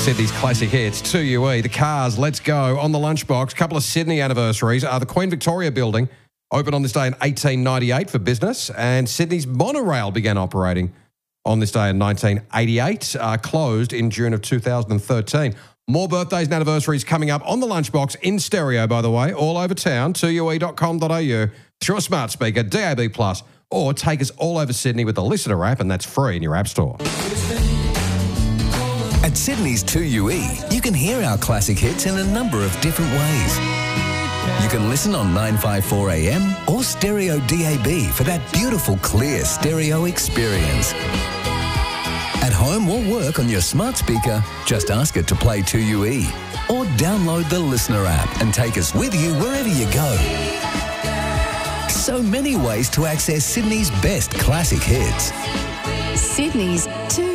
Sydney's classic hits, 2UE, the Cars, Let's Go, On the Lunchbox, couple of Sydney anniversaries. The Queen Victoria building opened on this day in 1898 for business, and Sydney's monorail began operating on this day in 1988, closed in June of 2013. More birthdays and anniversaries coming up on the Lunchbox in stereo, by the way, all over town, 2ue.com.au, through a smart speaker, DAB+, or take us all over Sydney with the Listener app, and that's free in your app store. At Sydney's 2UE, you can hear our classic hits in a number of different ways. You can listen on 954 AM or stereo DAB for that beautiful, clear stereo experience. At home or work on your smart speaker, just ask it to play 2UE. Or download the Listener app and take us with you wherever you go. So many ways to access Sydney's best classic hits. Sydney's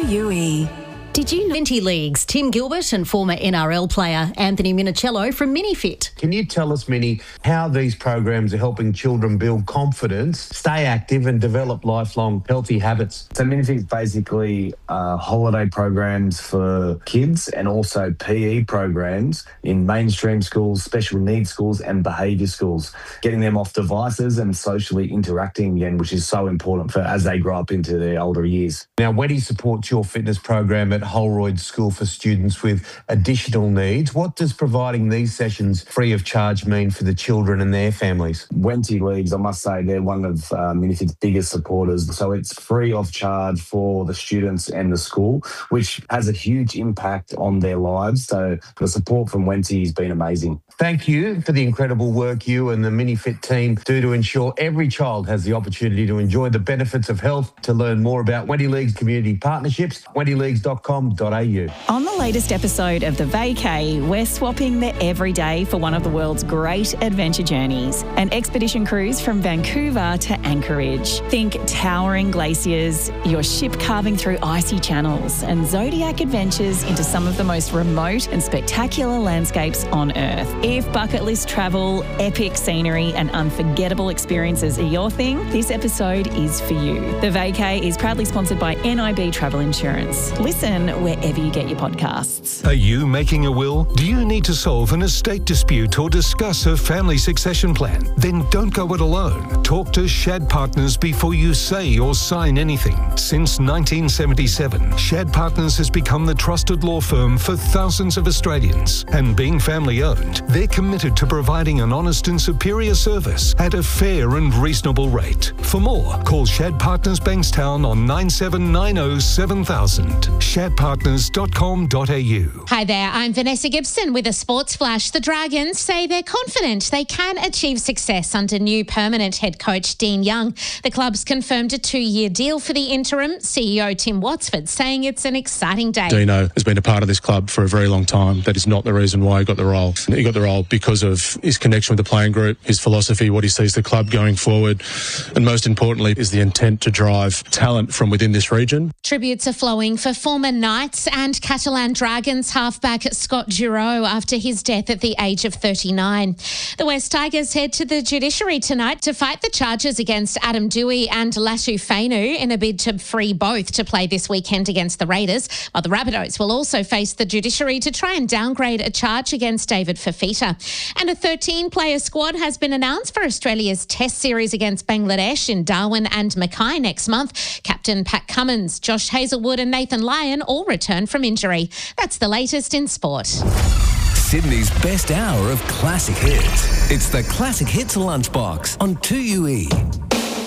2UE. Did you know 20 leagues, Tim Gilbert and former NRL player Anthony Minicello from MiniFit? Can you tell us, Mini, how these programs are helping children build confidence, stay active and develop lifelong healthy habits? So MiniFit is basically holiday programs for kids and also PE programs in mainstream schools, special needs schools and behaviour schools, getting them off devices and socially interacting again, which is so important for as they grow up into their older years. Now, Wendy supports your fitness program at Holroyd School for students with additional needs. What does providing these sessions free of charge mean for the children and their families? Wenty Leagues, I must say, they're one of MiniFit's biggest supporters. So it's free of charge for the students and the school, which has a huge impact on their lives. So the support from Wenty has been amazing. Thank you for the incredible work you and the MiniFit team do to ensure every child has the opportunity to enjoy the benefits of health. To learn more about Wenty Leagues community partnerships, wentyleagues.com.au. On the latest episode of The Vacay, we're swapping the everyday for one of the world's great adventure journeys, an expedition cruise from Vancouver to Anchorage. Think towering glaciers, your ship carving through icy channels, and zodiac adventures into some of the most remote and spectacular landscapes on Earth. If bucket list travel, epic scenery, and unforgettable experiences are your thing, this episode is for you. The Vacay is proudly sponsored by NIB Travel Insurance. Listen wherever you get your podcasts. Are you making a will? Do you need to solve an estate dispute or discuss a family succession plan? Then don't go it alone. Talk to Shad Partners before you say or sign anything. Since 1977, Shad Partners has become the trusted law firm for thousands of Australians. And being family-owned, they're committed to providing an honest and superior service at a fair and reasonable rate. For more, call Shad Partners Bankstown on 9790 7000. shadpartners.com.au. Hi there, I'm Vanessa Gibson with a Sports Flash. The Dragons say they're confident they can achieve success under new permanent head coach Dean Young. The club's confirmed a 2-year deal for the interim. CEO Tim Watsford saying it's an exciting day. Dino has been a part of this club for a very long time. That is not the reason why he got the role. He got the role because of his connection with the playing group, his philosophy, what he sees the club going forward, and most importantly is the intent to drive talent from within this region. Tributes are flowing for former Knights and Catalan Dragons halfback Scott Giroux after his death at the age of 39. The West Tigers head to the judiciary tonight to fight the charges against Adam Dewey and Latu Fainu in a bid to free both to play this weekend against the Raiders, while the Rabbitohs will also face the judiciary to try and downgrade a charge against David Fafita. And a 13-player squad has been announced for Australia's Test series against Bangladesh in Darwin and Mackay next month. Captain Pat Cummins, Josh Hazelwood and Nathan Lyon all return from injury. That's the latest in sport. Sydney's best hour of classic hits. It's the Classic Hits Lunchbox on 2UE.